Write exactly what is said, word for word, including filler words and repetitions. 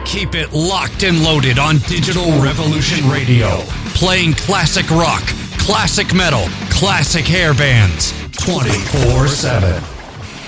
Keep it locked and loaded on Digital Revolution Radio. Playing classic rock, classic metal, classic hair bands twenty-four seven.